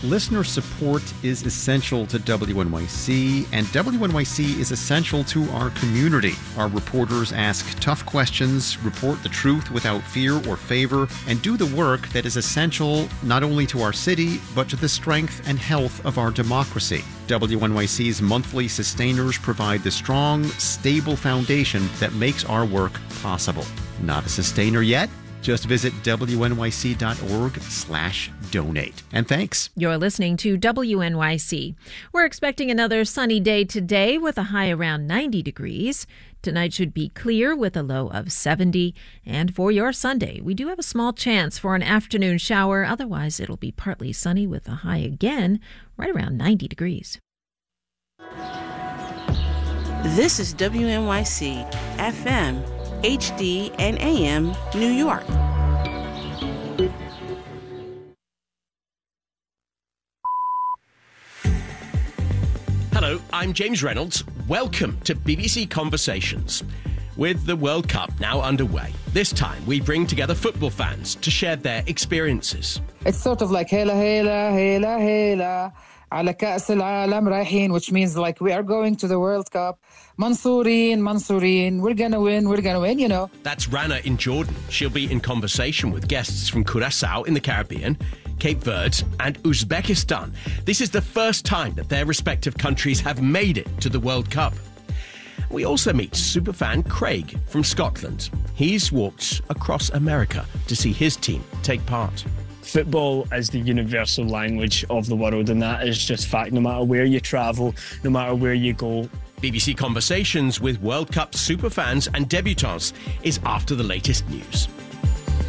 Listener support is essential to WNYC, and WNYC is essential to our community. Our reporters ask tough questions, report the truth without fear or favor, and do the work that is essential not only to our city, but to the strength and health of our democracy. WNYC's monthly sustainers provide the strong, stable foundation that makes our work possible. Not a sustainer yet? Just visit wnyc.org/donate. And thanks. You're listening to WNYC. We're expecting another sunny day today with a high around 90 degrees. Tonight should be clear with a low of 70. And for your Sunday, we do have a small chance for an afternoon shower. Otherwise, it'll be partly sunny with a high again right around 90 degrees. This is WNYC FM, HD and AM, New York. Hello, I'm James Reynolds. Welcome to BBC Conversations. With the World Cup now underway, this time we bring together football fans to share their experiences. It's sort of like hela, hela, hela, hela. على كأس العالم رايحين, which means like we are going to the World Cup. Mansoureen, we're gonna win, you know. That's Rana in Jordan. She'll be in conversation with guests from Curaçao in the Caribbean, Cape Verde and Uzbekistan. This is the first time that their respective countries have made it to the World Cup. We also meet superfan Craig from Scotland. He's walked across America to see his team take part. Football is the universal language of the world, and that is just fact. No matter where you travel, no matter where you go. BBC Conversations with World Cup superfans and debutants is after the latest news.